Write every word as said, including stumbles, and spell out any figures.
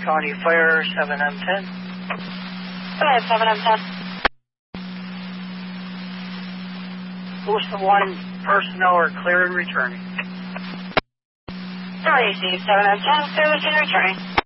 County Fire, seven M ten. Go ahead, seven M ten. Booster one, personnel are clear and returning. Sorry, seven M ten, clear and returning.